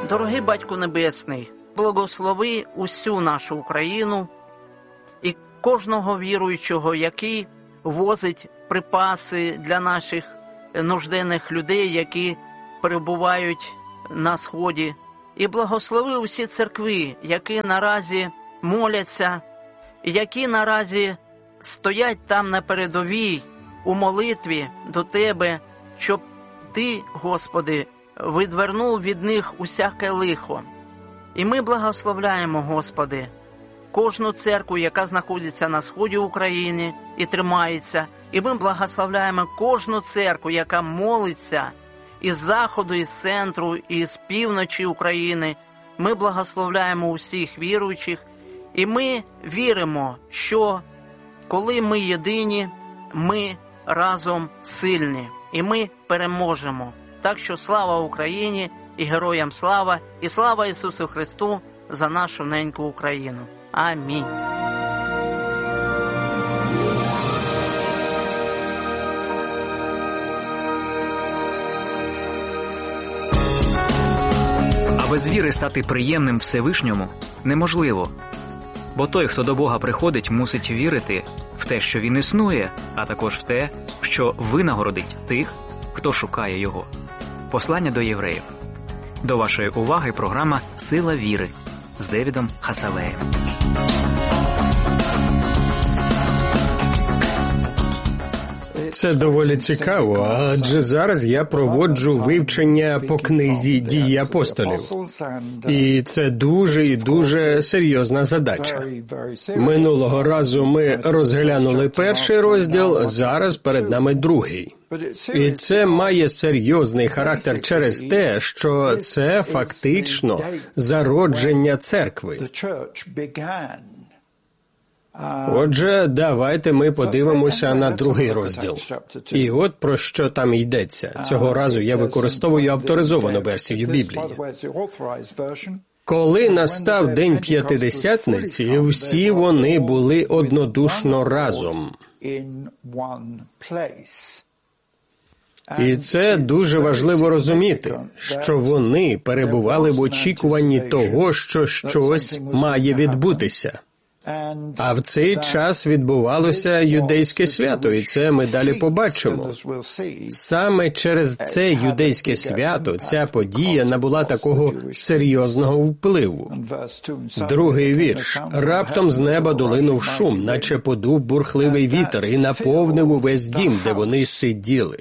Дорогий Батько Небесний, благослови усю нашу Україну і кожного віруючого, який возить припаси для наших нужденних людей, які перебувають на Сході. І благослови усі церкви, які наразі моляться, які наразі стоять там на передовій у молитві до Тебе, щоб Ти, Господи, відвернув від них усяке лихо. І ми благословляємо, Господи, кожну церкву, яка знаходиться на сході України і тримається. І ми благословляємо кожну церкву, яка молиться із заходу, із центру, із півночі України. Ми благословляємо усіх віруючих. І ми віримо, що коли ми єдині, ми разом сильні. І ми переможемо. Так що слава Україні і героям слава, і слава Ісусу Христу за нашу неньку Україну. Амінь. А без віри стати приємним Всевишньому неможливо. Бо той, хто до Бога приходить, мусить вірити в те, що Він існує, а також в те, що винагородить тих, хто шукає Його. Послання до євреїв. До вашої уваги програма «Сила віри» з Девідом Хасавеєм. Це доволі цікаво, адже зараз я проводжу вивчення по книзі «Дії апостолів». І це дуже і дуже серйозна задача. Минулого разу ми розглянули перший розділ, зараз перед нами другий. І це має серйозний характер через те, що це фактично зародження церкви. Отже, давайте ми подивимося на другий розділ. І от про що там йдеться. Цього разу я використовую авторизовану версію Біблії. Коли настав День П'ятидесятниці, всі вони були однодушно разом. І це дуже важливо розуміти, що вони перебували в очікуванні того, що щось має відбутися. А в цей час відбувалося юдейське свято, і це ми далі побачимо. Саме через це юдейське свято ця подія набула такого серйозного впливу. Другий вірш. «Раптом з неба долинув шум, наче подув бурхливий вітер, і наповнив увесь дім, де вони сиділи».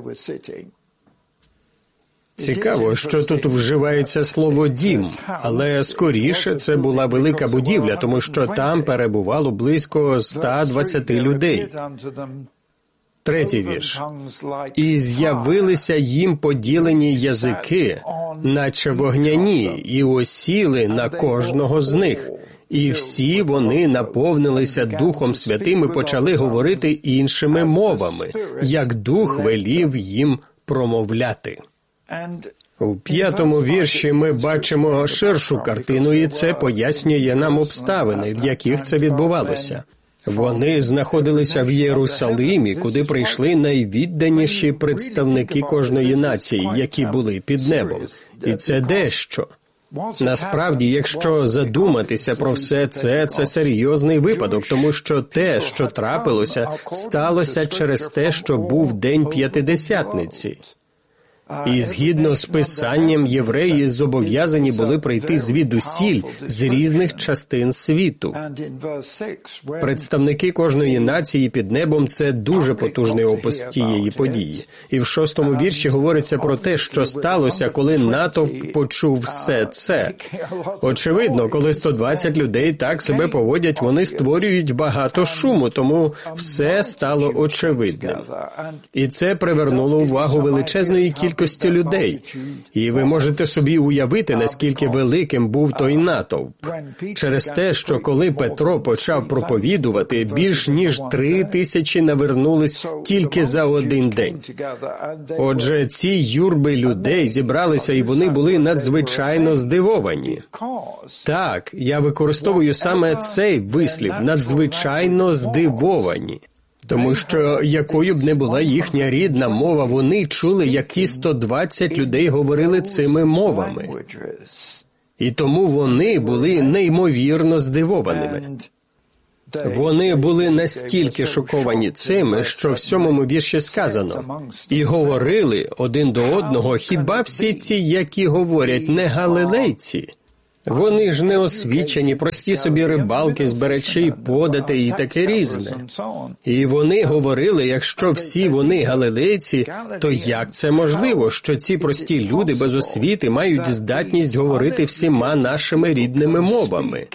Цікаво, що тут вживається слово «дім», але скоріше це була велика будівля, тому що там перебувало близько 120 людей. Третій вірш. «І з'явилися їм поділені язики, наче вогняні, і осіли на кожного з них. І всі вони наповнилися Духом Святим і почали говорити іншими мовами, як Дух велів їм промовляти». У 5-му вірші ми бачимо ширшу картину, і це пояснює нам обставини, в яких це відбувалося. Вони знаходилися в Єрусалимі, куди прийшли найвідданіші представники кожної нації, які були під небом. І це дещо. Насправді, якщо задуматися про все це серйозний випадок, тому що те, що трапилося, сталося через те, що був День П'ятидесятниці. І згідно з Писанням, євреї зобов'язані були прийти звідусіль, з різних частин світу. Представники кожної нації під небом – це дуже потужний опис цієї події. І в 6-му вірші говориться про те, що сталося, коли натовп почув все це. Очевидно, коли 120 людей так себе поводять, вони створюють багато шуму, тому все стало очевидним. І це привернуло увагу величезної кількості людей. І ви можете собі уявити, наскільки великим був той натовп. Через те, що коли Петро почав проповідувати, більш ніж 3000 навернулись тільки за один день. Отже, ці юрби людей зібралися, і вони були надзвичайно здивовані. Так, я використовую саме цей вислів – надзвичайно здивовані. Тому що якою б не була їхня рідна мова, вони чули, як ті 120 людей говорили цими мовами. І тому вони були неймовірно здивованими. Вони були настільки шоковані цим, що в 7-му вірші сказано: «І говорили один до одного, хіба всі ці, які говорять, не галилейці? Вони ж не освічені, прості собі рибалки, збирачі, подати і таке різне». І вони говорили, якщо всі вони галилейці, то як це можливо, що ці прості люди без освіти мають здатність говорити всіма нашими рідними мовами?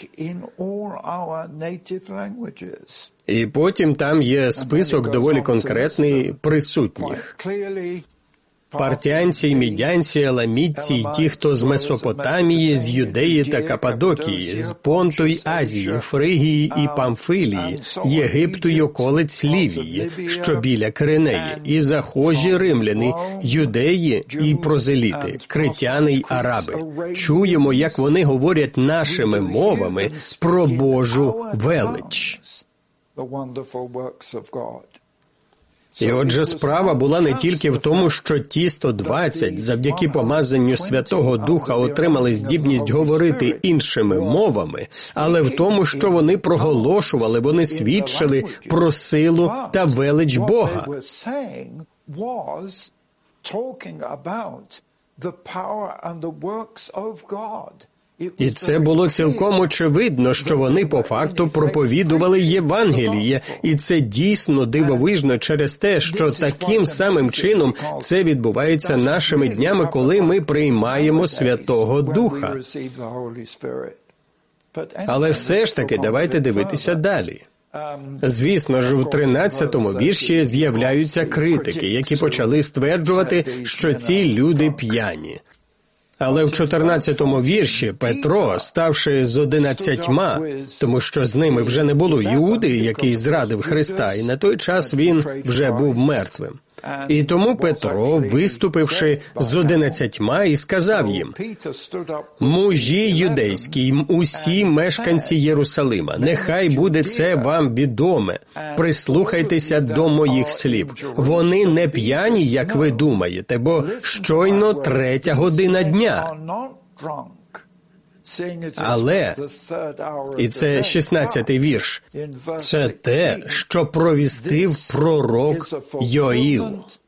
І потім там є список доволі конкретний присутніх. Партіанці, мідянці, еламітці й ті, хто з Месопотамії, з Юдеї та Каппадокії, з Понту й Азії, Фригії і Памфилії, Єгипту й околиць Лівії, що біля Киринеї, і захожі римляни, юдеї і прозеліти, критяни й араби. Чуємо, як вони говорять нашими мовами про Божу велич. І отже, справа була не тільки в тому, що ті 120 завдяки помазанню Святого Духа отримали здібність говорити іншими мовами, але в тому, що вони проголошували, вони свідчили про силу та велич Бога. І це було цілком очевидно, що вони по факту проповідували Євангеліє, і це дійсно дивовижно через те, що таким самим чином це відбувається нашими днями, коли ми приймаємо Святого Духа. Але все ж таки давайте дивитися далі. Звісно ж, в 13-му вірші з'являються критики, які почали стверджувати, що ці люди п'яні. Але в 14-му вірші Петро, ставши з 11, тому що з ними вже не було Іуди, який зрадив Христа, і на той час він вже був мертвим. І тому Петро, виступивши з 11, і сказав їм: «Мужі юдейські й усі мешканці Єрусалима, нехай буде це вам відоме. Прислухайтеся до моїх слів. Вони не п'яні, як ви думаєте, бо щойно 3-я година дня. Але, і це 16-й вірш, це те, що провістив пророк Йоїл».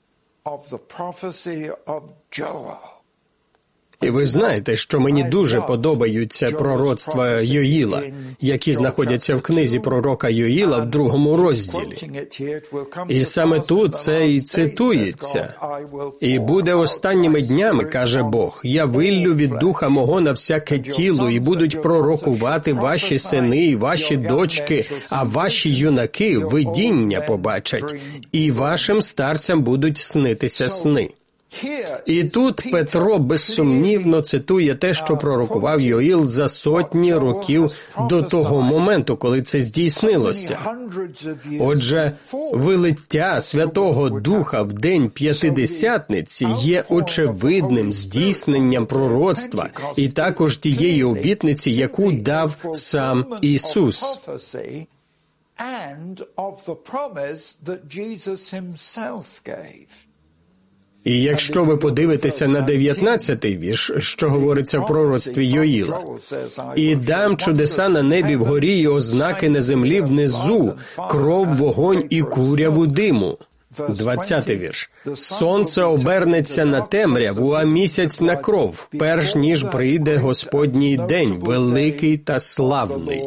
І ви знаєте, що мені дуже подобаються пророцтва Йоїла, які знаходяться в книзі пророка Йоїла в 2-му розділі. І саме тут це і цитується. «І буде останніми днями, каже Бог, я виллю від духа мого на всяке тіло, і будуть пророкувати ваші сини і ваші дочки, а ваші юнаки видіння побачать, і вашим старцям будуть снитися сни». І тут Петро безсумнівно цитує те, що пророкував Йоїл за сотні років до того моменту, коли це здійснилося. Отже, вилиття Святого Духа в день П'ятидесятниці є очевидним здійсненням пророцтва і також тієї обітниці, яку дав сам Ісус. І якщо ви подивитеся на 19-й вірш, що говориться в пророцтві Йоїла: «І дам чудеса на небі вгорі і ознаки на землі внизу, кров, вогонь і куряву диму». 20-й вірш: «Сонце обернеться на темряву, а місяць на кров, перш ніж прийде Господній день, великий та славний».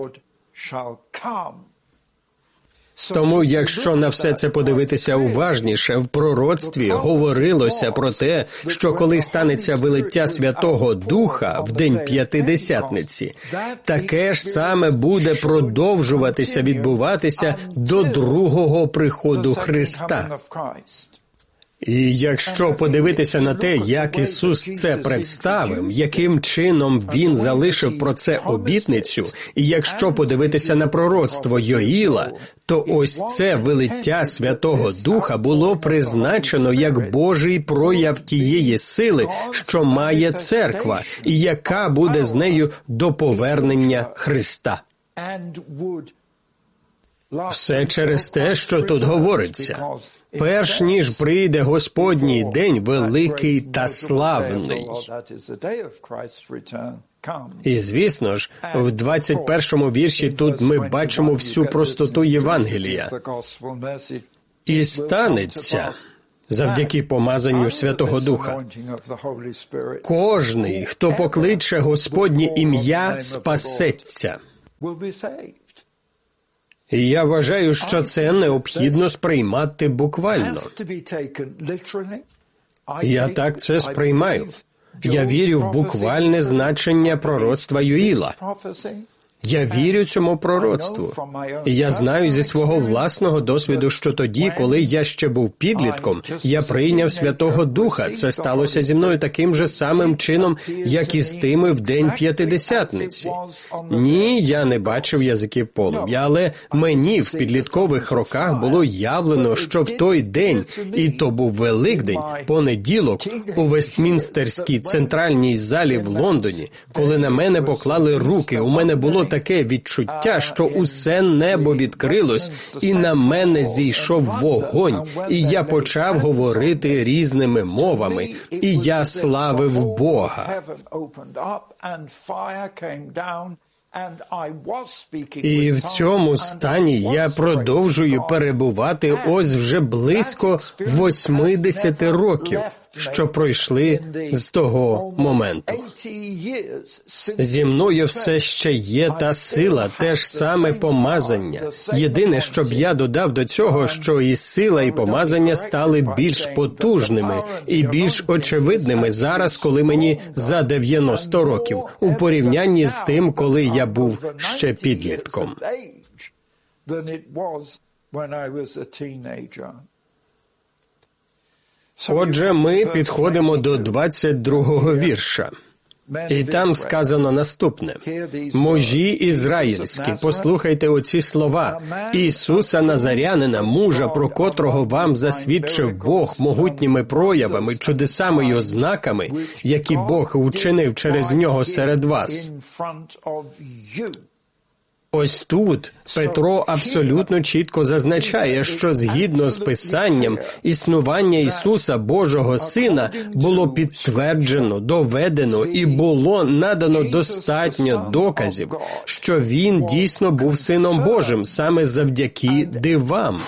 Тому, якщо на все це подивитися уважніше, в пророцтві говорилося про те, що коли станеться вилиття Святого Духа в день П'ятидесятниці, таке ж саме буде продовжуватися відбуватися до другого приходу Христа. І якщо подивитися на те, як Ісус це представив, яким чином Він залишив про це обітницю, і якщо подивитися на пророцтво Йоїла, то ось це вилиття Святого Духа було призначено як Божий прояв тієї сили, що має церква, і яка буде з нею до повернення Христа. Все через те, що тут говориться. Перш ніж прийде Господній день великий та славний. І, звісно ж, в 21-му вірші тут ми бачимо всю простоту Євангелія. І станеться, завдяки помазанню Святого Духа, кожний, хто покличе Господнє ім'я, спасеться. І я вважаю, що це необхідно сприймати буквально. Я так це сприймаю. Я вірю в буквальне значення пророцтва Юїла. Я вірю цьому пророцтву. І я знаю зі свого власного досвіду, що тоді, коли я ще був підлітком, я прийняв Святого Духа. Це сталося зі мною таким же самим чином, як і з тими в День П'ятидесятниці. Ні, я не бачив язиків полум'я, але мені в підліткових роках було явлено, що в той день, і то був Великдень, понеділок, у Вестмінстерській центральній залі в Лондоні, коли на мене поклали руки, у мене було таке відчуття, що усе небо відкрилось, і на мене зійшов вогонь, і я почав говорити різними мовами, і я славив Бога. І в цьому стані я продовжую перебувати ось вже близько 80 років, що пройшли з того моменту. Зі мною все ще є та сила, те ж саме помазання. Єдине, що б я додав до цього, що і сила, і помазання стали більш потужними і більш очевидними зараз, коли мені за 90 років, у порівнянні з тим, коли я був ще підлітком. Отже, ми підходимо до 22-го вірша. І там сказано наступне. «Мужі ізраїльські, послухайте оці слова. Ісуса Назарянина, мужа, про котрого вам засвідчив Бог могутніми проявами, чудесами й ознаками, які Бог учинив через нього серед вас». Ось тут Петро абсолютно чітко зазначає, що згідно з Писанням, існування Ісуса, Божого Сина, було підтверджено, доведено і було надано достатньо доказів, що Він дійсно був Сином Божим, саме завдяки дивам.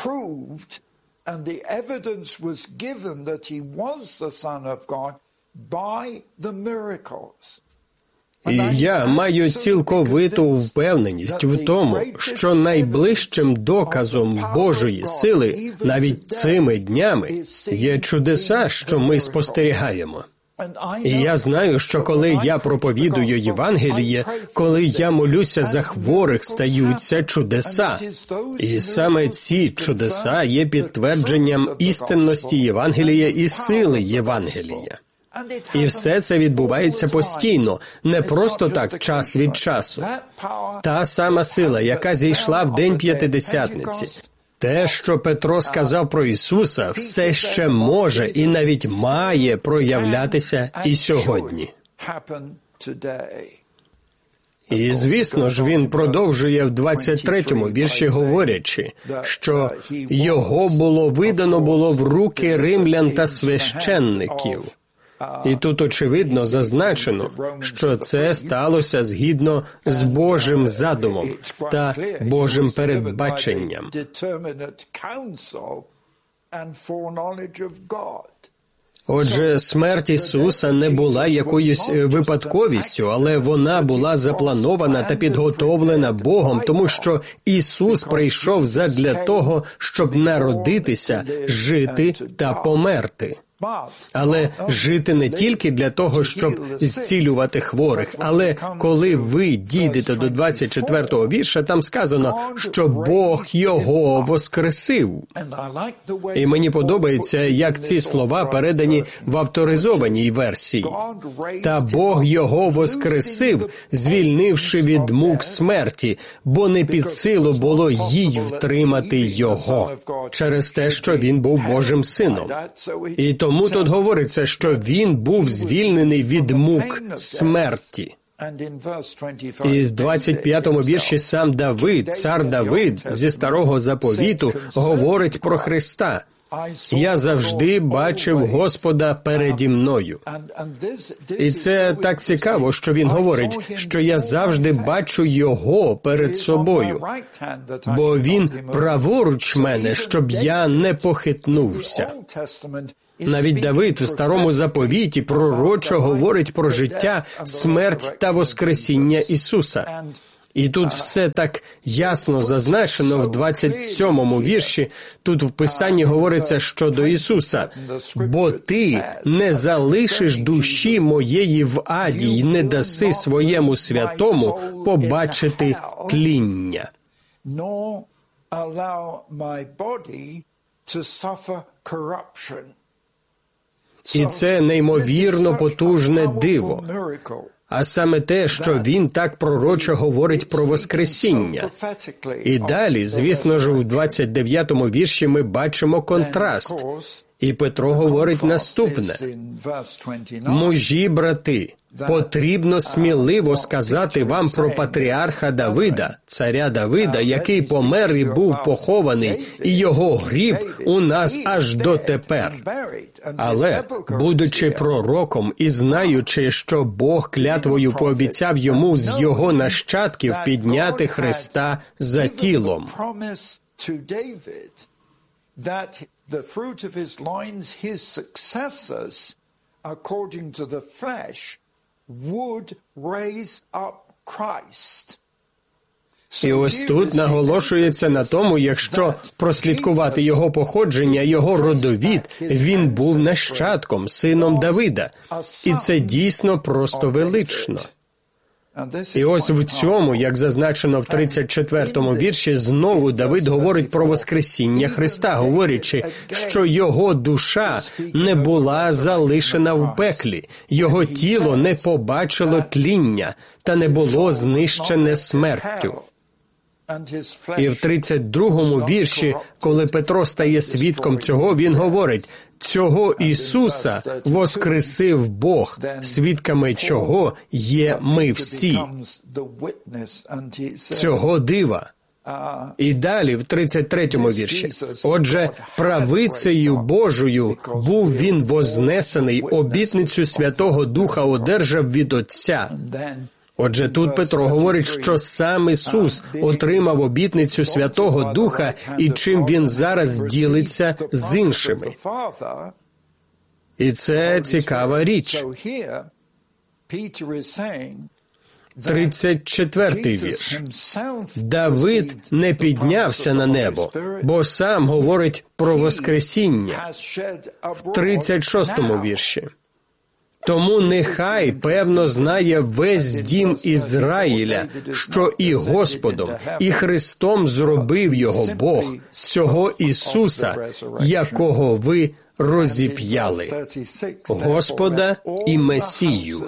І я маю цілковиту впевненість в тому, що найближчим доказом Божої сили, навіть цими днями, є чудеса, що ми спостерігаємо. І я знаю, що коли я проповідую Євангеліє, коли я молюся за хворих, стаються чудеса. І саме ці чудеса є підтвердженням істинності Євангелія і сили Євангелія. І все це відбувається постійно, не просто так, час від часу. Та сама сила, яка зійшла в День П'ятидесятниці, те, що Петро сказав про Ісуса, все ще може і навіть має проявлятися і сьогодні. І, звісно ж, він продовжує в 23-му вірші, говорячи, що «Його видано було в руки римлян та священників». І тут, очевидно, зазначено, що це сталося згідно з Божим задумом та Божим передбаченням. Отже, смерть Ісуса не була якоюсь випадковістю, але вона була запланована та підготовлена Богом, тому що Ісус прийшов задля того, щоб народитися, жити та померти. Але жити не тільки для того, щоб зцілювати хворих, але коли ви дійдете до 24-го вірша, там сказано, що Бог його воскресив. І мені подобається, як ці слова передані в авторизованій версії. «Та Бог його воскресив, звільнивши від мук смерті, бо не під силу було їй втримати його». Через те, що він був Божим сином. І тому тут говориться, що він був звільнений від мук смерті. І в 25-му вірші сам Давид, цар Давид, зі Старого Заповіту, говорить про Христа. «Я завжди бачив Господа переді мною». І це так цікаво, що він говорить, що я завжди бачу Його перед собою, бо Він праворуч мене, щоб я не похитнувся. Навіть Давид в Старому Заповіті пророчо говорить про життя, смерть та воскресіння Ісуса. І тут все так ясно зазначено в 27-му вірші. Тут в Писанні говориться щодо Ісуса. «Бо ти не залишиш душі моєї в аді й не даси своєму святому побачити тління». І це неймовірно потужне диво. А саме те, що він так пророчо говорить про Воскресіння. І далі, звісно ж, у 29-му вірші ми бачимо контраст. І Петро говорить наступне. «Мужі, брати, потрібно сміливо сказати вам про патріарха Давида, царя Давида, який помер і був похований, і його гріб у нас аж дотепер. Але, будучи пророком і знаючи, що Бог клятвою пообіцяв йому з його нащадків підняти Христа за тілом». The fruit of his loins, his successors, according to the flesh, would raise up Christ. І ось тут наголошується на тому, якщо прослідкувати його походження, його родовід, він був нащадком, сином Давида. І це дійсно просто велично. І ось в цьому, як зазначено в 34-му вірші, знову Давид говорить про воскресіння Христа, говорячи, що його душа не була залишена в пеклі, його тіло не побачило тління та не було знищене смертю. І в 32-му вірші, коли Петро стає свідком цього, він говорить, «Цього Ісуса воскресив Бог, свідками чого є ми всі». Цього дива. І далі, в 33-му вірші. «Отже, правицею Божою був він вознесений, обітницю Святого Духа одержав від Отця». Отже, тут Петро говорить, що сам Ісус отримав обітницю Святого Духа, і чим Він зараз ділиться з іншими. І це цікава річ. 34-й вірш. «Давид не піднявся на небо, бо сам говорить про воскресіння». В 36-му вірші. «Тому нехай, певно, знає весь дім Ізраїля, що і Господом, і Христом зробив його Бог, цього Ісуса, якого ви розіп'яли, Господа і Месію».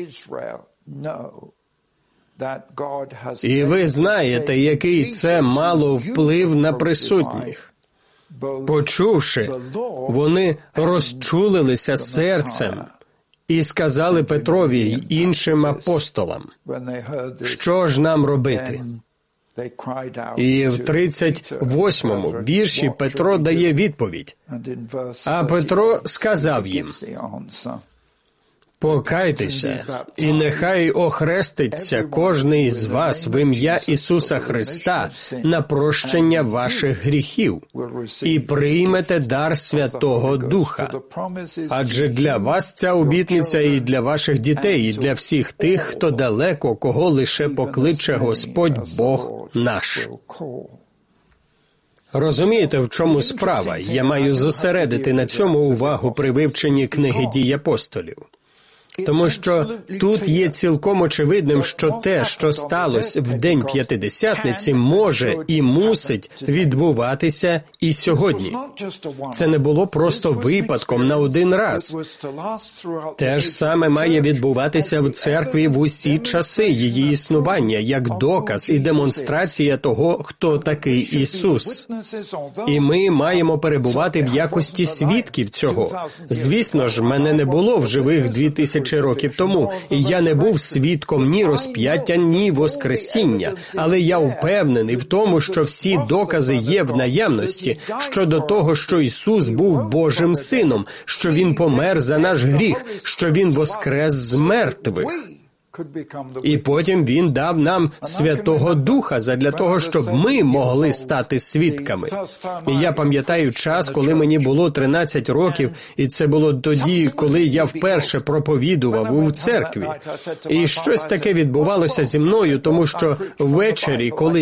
І ви знаєте, який це мало вплив на присутніх. Почувши, вони розчулилися серцем і сказали Петрові й іншим апостолам, що ж нам робити? І в 38-му вірші Петро дає відповідь. А Петро сказав їм, «Покайтеся, і нехай охреститься кожний із вас в ім'я Ісуса Христа на прощення ваших гріхів, і приймете дар Святого Духа. Адже для вас ця обітниця і для ваших дітей, і для всіх тих, хто далеко, кого лише покличе Господь Бог наш». Розумієте, в чому справа? Я маю зосередити на цьому увагу при вивченні книги «Дій апостолів». Тому що тут є цілком очевидним, що те, що сталося в День П'ятидесятниці, може і мусить відбуватися і сьогодні. Це не було просто випадком на один раз. Те ж саме має відбуватися в церкві в усі часи її існування, як доказ і демонстрація того, хто такий Ісус. І ми маємо перебувати в якості свідків цього. Звісно ж, мене не було в живих 2000 2000 років тому, і я не був свідком ні розп'яття, ні воскресіння. Але я впевнений в тому, що всі докази є в наявності щодо того, що Ісус був Божим Сином, що Він помер за наш гріх, що Він воскрес з мертвих. І потім Він дав нам Святого Духа задля того, щоб ми могли стати свідками. І я пам'ятаю час, коли мені було 13 років, і це було тоді, коли я вперше проповідував у церкві. І щось таке відбувалося зі мною, тому що ввечері, коли